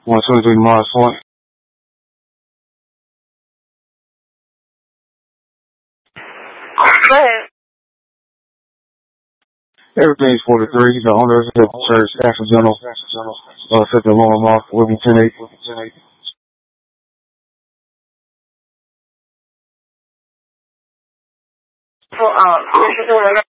123 Mars Point. Go ahead. Everything's 43. The owner of the church, accidental, set the alarm off, Wilmington 8. So,